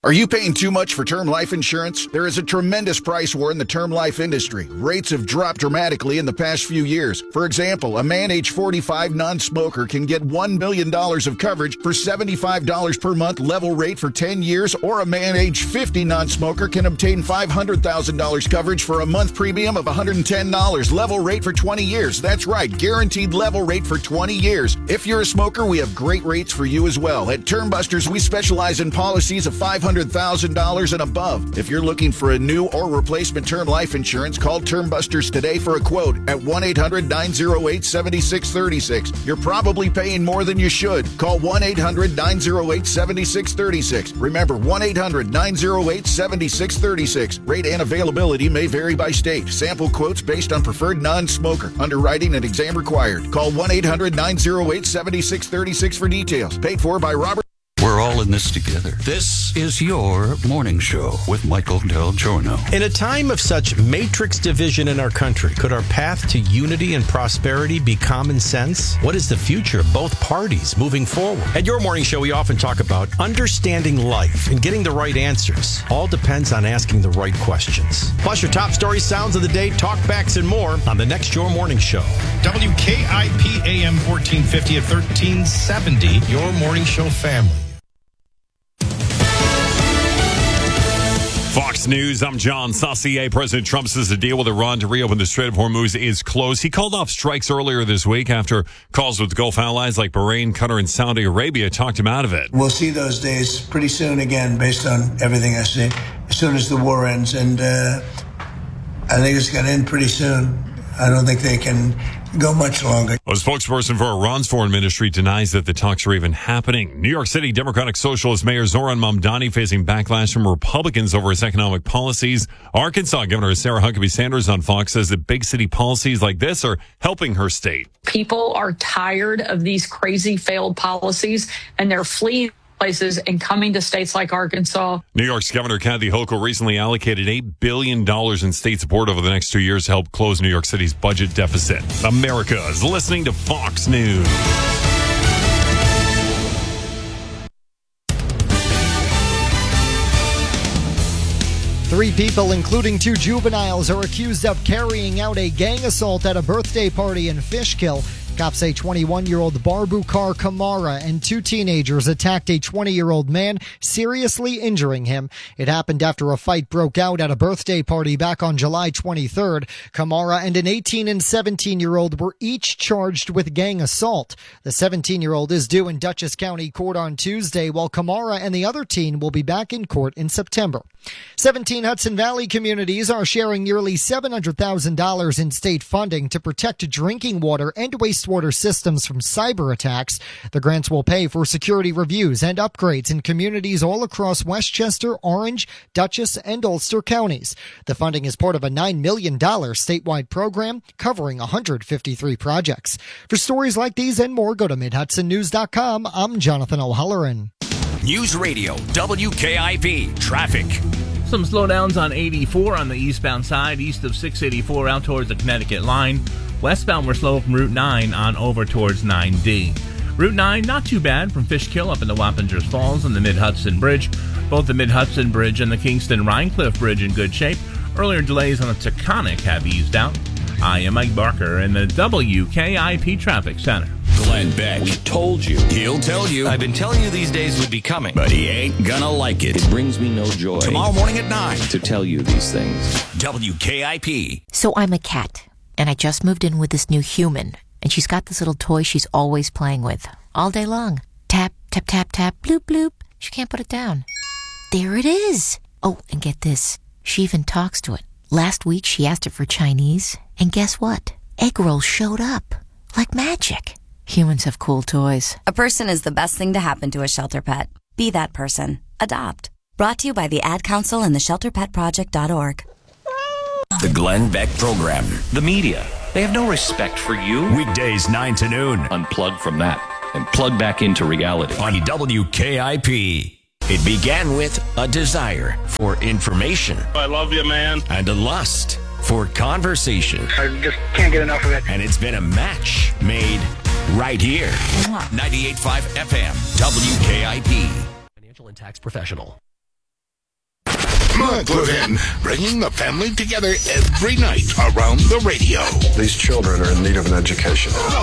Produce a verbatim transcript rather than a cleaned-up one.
Are you paying too much for term life insurance? There is a tremendous price war in the term life industry. Rates have dropped dramatically in the past few years. For example, a man age forty-five non-smoker can get one million dollars of coverage for seventy-five dollars per month level rate for ten years, or a man age fifty non-smoker can obtain five hundred thousand dollars coverage for a month premium of one hundred ten dollars level rate for twenty years. That's right, guaranteed level rate for twenty years. If you're a smoker, we have great rates for you as well. At Term Busters, we specialize in policies of five hundred thousand dollars and above. If you're looking for a new or replacement term life insurance, call Term Busters today for a quote at one eight hundred nine oh eight seven six three six. You're probably paying more than you should. Call one eight hundred nine oh eight seven six three six. Remember, one eight hundred nine oh eight seven six three six. Rate and availability may vary by state. Sample quotes based on preferred non-smoker. Underwriting and exam required. Call one eight hundred nine oh eight seven six three six for details. Paid for by Robert. We're all in this together. This is your morning show with Michael Del Giorno. In a time of such matrix division in our country, could our path to unity and prosperity be common sense? What is the future of both parties moving forward? At your morning show, we often talk about understanding life and getting the right answers. All depends on asking the right questions. Plus your top stories, sounds of the day, talkbacks, and more on the next Your Morning Show. W K I P A M fourteen fifty at thirteen seventy, Your Morning Show family. Fox News, I'm John Saucier. President Trump says the deal with Iran to reopen the Strait of Hormuz is close. He called off strikes earlier this week after calls with Gulf allies like Bahrain, Qatar, and Saudi Arabia talked him out of it. We'll see those days pretty soon again, based on everything I see, as soon as the war ends. And uh, I think it's going to end pretty soon. I don't think they can go much longer. A spokesperson for Iran's foreign ministry denies that the talks are even happening. New York City Democratic Socialist Mayor Zohran Mamdani facing backlash from Republicans over his economic policies. Arkansas Governor Sarah Huckabee Sanders on Fox says that big city policies like this are helping her state. People are tired of these crazy failed policies, and they're fleeing places and coming to states like Arkansas. New York's Governor Kathy Hochul recently allocated eight billion dollars in state support over the next two years to help close New York City's budget deficit. America is listening to Fox News. Three people, including two juveniles, are accused of carrying out a gang assault at a birthday party in Fishkill. Cops say twenty-one-year-old Barbukar Kamara and two teenagers attacked a twenty-year-old man, seriously injuring him. It happened after a fight broke out at a birthday party back on July twenty-third. Kamara and an eighteen and seventeen-year-old were each charged with gang assault. The seventeen-year-old is due in Dutchess County Court on Tuesday, while Kamara and the other teen will be back in court in September. seventeen Hudson Valley communities are sharing nearly seven hundred thousand dollars in state funding to protect drinking water and wastewater systems from cyber attacks. The grants will pay for security reviews and upgrades in communities all across Westchester, Orange, Dutchess, and Ulster counties. The funding is part of a nine million dollars statewide program covering one hundred fifty-three projects. For stories like these and more, go to mid hudson news dot com. I'm Jonathan O'Halloran. News Radio, W K I P, traffic. Some slowdowns on eighty-four on the eastbound side, east of six eighty-four out towards the Connecticut line. Westbound, we're slow from Route nine on over towards nine D. Route nine, not too bad from Fishkill up into Wappingers Falls and the Mid-Hudson Bridge. Both the Mid-Hudson Bridge and the Kingston-Rhinecliff Bridge in good shape. Earlier delays on the Taconic have eased out. I am Mike Barker in the W K I P Traffic Center. Glenn Beck. We told you. He'll tell you. I've been telling you these days would be coming. But he ain't gonna like it. It brings me no joy. Tomorrow morning at nine. To tell you these things. W K I P. So I'm a cat, and I just moved in with this new human, and she's got this little toy she's always playing with, all day long. Tap, tap, tap, tap, bloop, bloop. She can't put it down. There it is. Oh, and get this. She even talks to it. Last week, she asked it for Chinese, and guess what? Egg rolls showed up. Like magic. Humans have cool toys. A person is the best thing to happen to a shelter pet. Be that person. Adopt. Brought to you by the Ad Council and the shelter pet project dot org. The Glenn Beck Program. The media. They have no respect for you. Weekdays nine to noon. Unplug from that and plug back into reality. On W K I P. It began with a desire for information. I love you, man. And a lust for conversation. I just can't get enough of it. And it's been a match made right here. ninety-eight point five F M, W K I P. Financial and tax professional. Mud Put In, bringing the family together every night around the radio. These children are in need of an education.